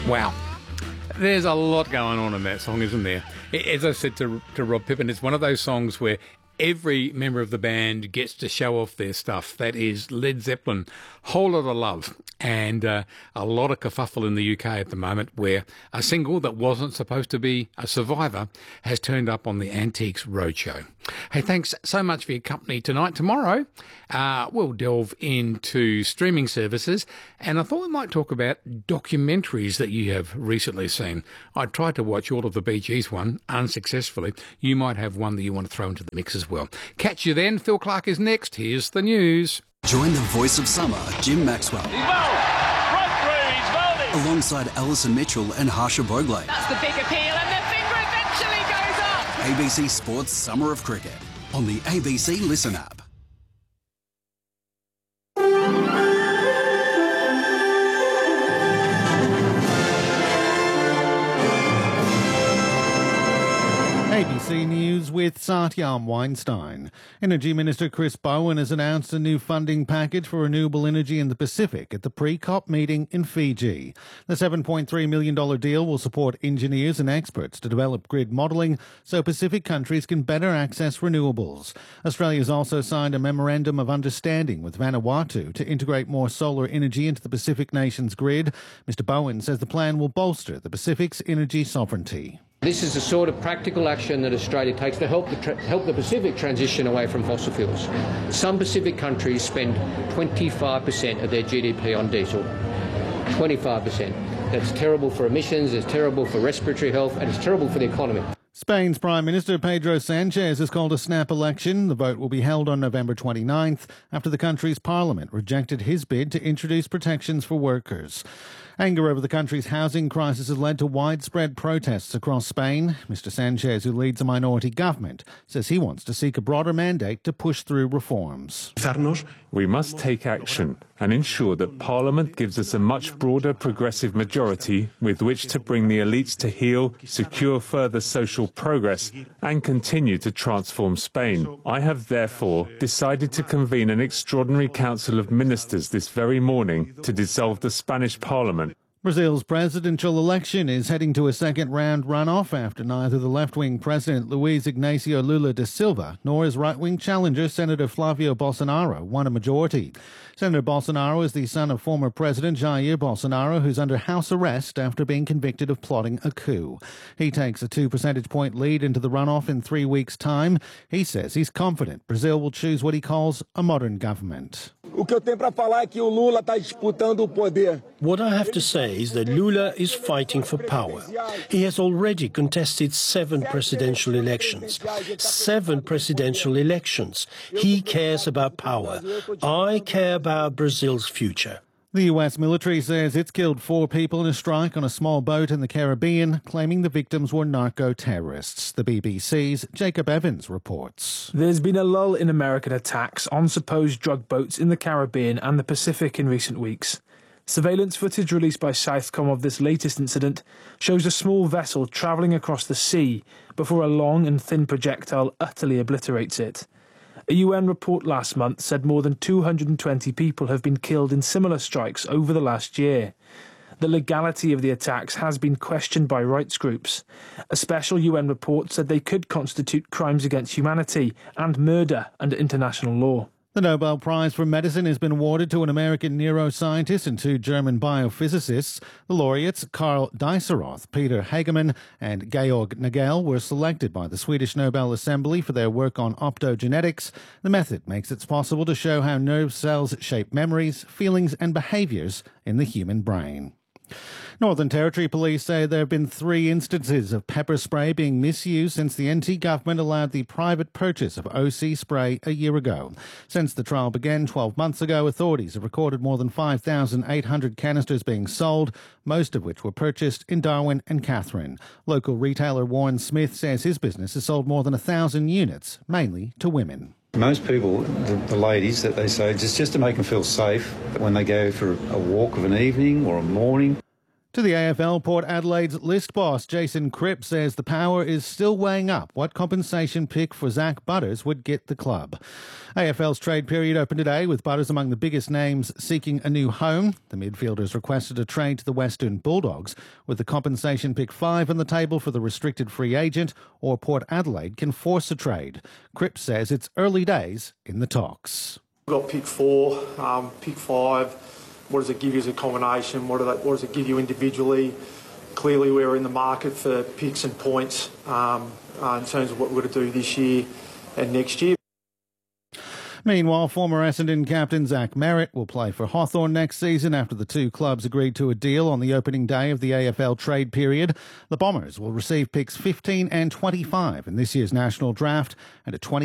Wow. There's a lot going on in that song, isn't there? As I said to Rob Pippin, it's one of those songs where every member of the band gets to show off their stuff. That is Led Zeppelin, Whole Lot of Love, and a lot of kerfuffle in the UK at the moment where a single that wasn't supposed to be a survivor has turned up on the Antiques Roadshow. Hey, thanks so much for your company tonight. Tomorrow, we'll delve into streaming services, and I thought we might talk about documentaries that you have recently seen. I tried to watch all of the Bee Gees one, unsuccessfully. You might have one that you want to throw into the mix as well. Catch you then. Phil Clark is next. Here's the news. Join the voice of summer, Jim Maxwell. He's bowled! Right through, he's bowling! Alongside Alison Mitchell and Harsha Bhogle. That's the big appeal, and the finger eventually goes up! ABC Sports Summer of Cricket on the ABC Listen app. ABC News with Satyam Weinstein. Energy Minister Chris Bowen has announced a new funding package for renewable energy in the Pacific at the pre-COP meeting in Fiji. The $7.3 million deal will support engineers and experts to develop grid modelling so Pacific countries can better access renewables. Australia has also signed a memorandum of understanding with Vanuatu to integrate more solar energy into the Pacific nation's grid. Mr. Bowen says the plan will bolster the Pacific's energy sovereignty. This is the sort of practical action that Australia takes to help the Pacific transition away from fossil fuels. Some Pacific countries spend 25% of their GDP on diesel. 25%. That's terrible for emissions, it's terrible for respiratory health, and it's terrible for the economy. Spain's Prime Minister Pedro Sanchez has called a snap election. The vote will be held on November 29th after the country's parliament rejected his bid to introduce protections for workers. Anger over the country's housing crisis has led to widespread protests across Spain. Mr. Sanchez, who leads a minority government, says he wants to seek a broader mandate to push through reforms. We must take action and ensure that Parliament gives us a much broader progressive majority with which to bring the elites to heel, secure further social progress and continue to transform Spain. I have therefore decided to convene an extraordinary Council of Ministers this very morning to dissolve the Spanish Parliament. Brazil's presidential election is heading to a second-round runoff after neither the left-wing President Luiz Inácio Lula da Silva nor his right-wing challenger Senator Flávio Bolsonaro won a majority. Senator Bolsonaro is the son of former President Jair Bolsonaro, who's under house arrest after being convicted of plotting a coup. He takes a 2 percentage point lead into the runoff in 3 weeks' time. He says he's confident Brazil will choose what he calls a modern government. What I have to say is that Lula is fighting for power. He has already contested 7 presidential elections. 7 presidential elections. He cares about power. I care about Brazil's future. The US military says it's killed 4 people in a strike on a small boat in the Caribbean, claiming the victims were narco-terrorists. The BBC's Jacob Evans reports. There's been a lull in American attacks on supposed drug boats in the Caribbean and the Pacific in recent weeks. Surveillance footage released by Southcom of this latest incident shows a small vessel travelling across the sea before a long and thin projectile utterly obliterates it. A UN report last month said more than 220 people have been killed in similar strikes over the last year. The legality of the attacks has been questioned by rights groups. A special UN report said they could constitute crimes against humanity and murder under international law. The Nobel Prize for Medicine has been awarded to an American neuroscientist and 2 German biophysicists. The laureates, Karl Dieseroth, Peter Hagemann and Georg Nagel, were selected by the Swedish Nobel Assembly for their work on optogenetics. The method makes it possible to show how nerve cells shape memories, feelings and behaviours in the human brain. Northern Territory police say there have been 3 instances of pepper spray being misused since the NT government allowed the private purchase of OC spray a year ago. Since the trial began 12 months ago, authorities have recorded more than 5,800 canisters being sold, most of which were purchased in Darwin and Katherine. Local retailer Warren Smith says his business has sold more than 1,000 units, mainly to women. Most people, the ladies, that they say, just to make them feel safe when they go for a walk of an evening or a morning. To the AFL, Port Adelaide's list boss Jason Cripp says the Power is still weighing up what compensation pick for Zach Butters would get the club. AFL's trade period opened today with Butters among the biggest names seeking a new home. The midfielders requested a trade to the Western Bulldogs, with the compensation pick 5 on the table for the restricted free agent, or Port Adelaide can force a trade. Cripp says it's early days in the talks. We've got pick 4, pick 5. What does it give you as a combination? What does it give you individually? Clearly, we're in the market for picks and points in terms of what we're going to do this year and next year. Meanwhile, former Essendon captain Zach Merrett will play for Hawthorn next season after the two clubs agreed to a deal on the opening day of the AFL trade period. The Bombers will receive picks 15 and 25 in this year's national draft and a 20